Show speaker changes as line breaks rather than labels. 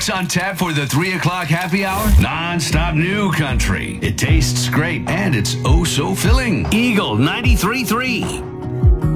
What's on tap for the 3 o'clock happy hour? Non-stop new country. It tastes great and it's oh so filling.
Eagle 93.3.